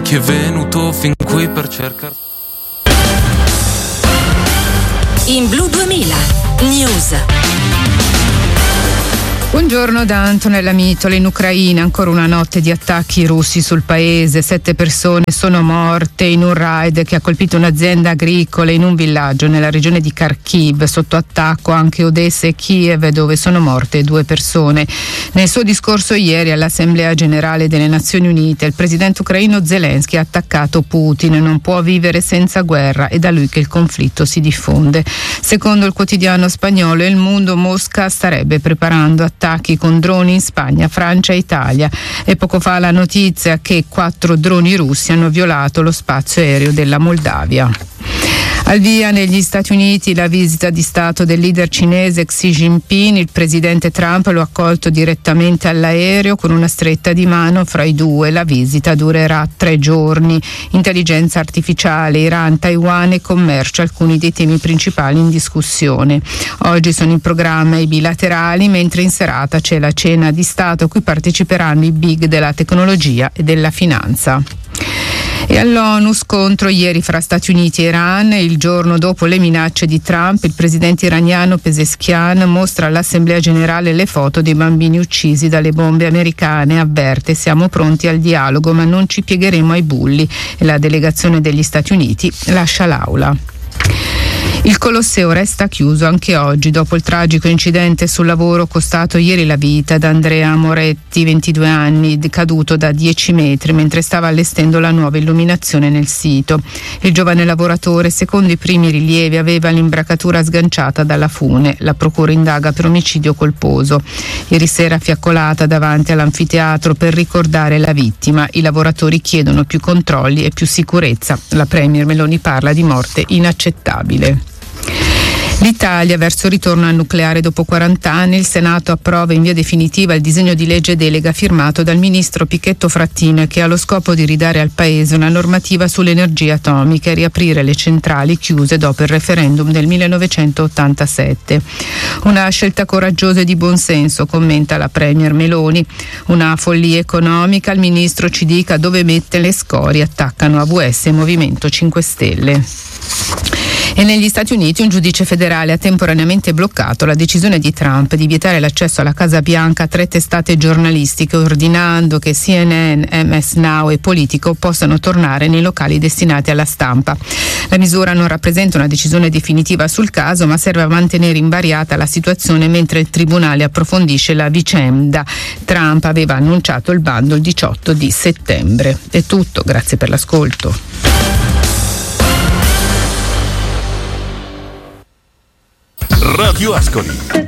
Chi è venuto fin qui per cercare. In Blu 2000 News. Buongiorno da Antonella Mitola. In Ucraina ancora una notte di attacchi russi sul paese. 7 persone sono morte in un raid che ha colpito un'azienda agricola in un villaggio nella regione di Kharkiv. Sotto attacco anche Odessa e Kiev, dove sono morte 2 persone. Nel suo discorso ieri all'Assemblea Generale delle Nazioni Unite, il presidente ucraino Zelensky ha attaccato Putin. Non può vivere senza guerra, è da lui che il conflitto si diffonde. Secondo il quotidiano spagnolo Il Mundo, Mosca starebbe preparando attacchi con droni in Spagna, Francia e Italia. E poco fa la notizia che 4 droni russi hanno violato lo spazio aereo della Moldavia. Al via negli Stati Uniti la visita di Stato del leader cinese Xi Jinping. Il presidente Trump lo ha accolto direttamente all'aereo con una stretta di mano fra i due. La visita durerà 3 giorni. Intelligenza artificiale, Iran, Taiwan e commercio, alcuni dei temi principali in discussione. Oggi sono in programma i bilaterali, mentre in serata c'è la cena di Stato a cui parteciperanno i big della tecnologia e della finanza. E all'ONU scontro ieri fra Stati Uniti e Iran. Il giorno dopo le minacce di Trump, il presidente iraniano Pezeshkian mostra all'Assemblea Generale le foto dei bambini uccisi dalle bombe americane. Avverte: siamo pronti al dialogo ma non ci piegheremo ai bulli. E la delegazione degli Stati Uniti lascia l'aula. Il Colosseo resta chiuso anche oggi dopo il tragico incidente sul lavoro costato ieri la vita ad Andrea Moretti, 22 anni, caduto da 10 metri mentre stava allestendo la nuova illuminazione nel sito. Il giovane lavoratore, secondo i primi rilievi, aveva l'imbracatura sganciata dalla fune. La procura indaga per omicidio colposo. Ieri sera fiaccolata davanti all'anfiteatro per ricordare la vittima. I lavoratori chiedono più controlli e più sicurezza. La Premier Meloni parla di morte inaccettabile. L'Italia verso il ritorno al nucleare dopo 40 anni. Il Senato approva in via definitiva il disegno di legge delega firmato dal ministro Pichetto Fratin, che ha lo scopo di ridare al Paese una normativa sull'energia atomica e riaprire le centrali chiuse dopo il referendum del 1987. Una scelta coraggiosa e di buonsenso, commenta la Premier Meloni. Una follia economica, il ministro ci dica dove mette le scorie, attaccano AVS e Movimento 5 Stelle. E negli Stati Uniti un giudice federale ha temporaneamente bloccato la decisione di Trump di vietare l'accesso alla Casa Bianca a 3 testate giornalistiche, ordinando che CNN, MS Now e Politico possano tornare nei locali destinati alla stampa. La misura non rappresenta una decisione definitiva sul caso, ma serve a mantenere invariata la situazione mentre il tribunale approfondisce la vicenda. Trump aveva annunciato il bando il 18 di settembre. È tutto, grazie per l'ascolto. Radio Ascoli.